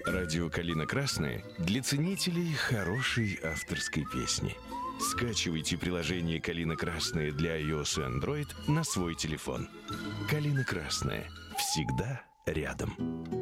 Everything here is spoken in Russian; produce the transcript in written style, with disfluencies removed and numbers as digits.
Радио «Калина Красная» для ценителей хорошей авторской песни. Скачивайте приложение «Калина Красная» для iOS и Android на свой телефон. «Калина Красная» всегда рядом.